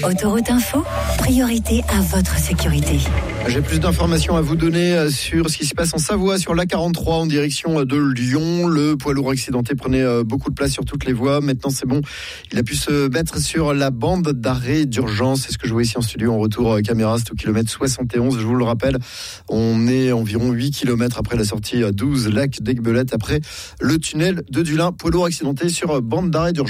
Autoroute Info, priorité à votre sécurité. J'ai plus d'informations à vous donner sur ce qui se passe en Savoie, sur l'A43 en direction de Lyon. Le poids lourd accidenté prenait beaucoup de place sur toutes les voies. Maintenant, c'est bon. Il a pu se mettre sur la bande d'arrêt d'urgence. C'est ce que je vois ici en studio en retour caméra. C'est au kilomètre 71. Je vous le rappelle, on est environ 8 km après la sortie 12 lac d'Aiguebelette, après le tunnel de Dulin. Poids lourd accidenté sur bande d'arrêt d'urgence.